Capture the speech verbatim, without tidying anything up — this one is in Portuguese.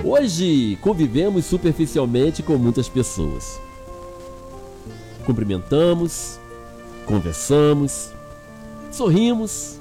Hoje convivemos superficialmente com muitas pessoas. Cumprimentamos, conversamos, sorrimos,